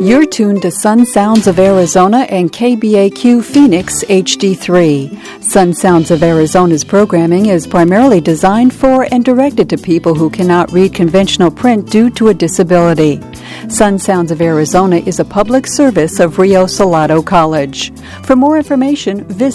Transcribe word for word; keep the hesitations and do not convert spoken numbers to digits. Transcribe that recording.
You're tuned to Sun Sounds of Arizona and K B A Q Phoenix H D three. Sun Sounds of Arizona's programming is primarily designed for and directed to people who cannot read conventional print due to a disability. Sun Sounds of Arizona is a public service of Rio Salado College. For more information, visit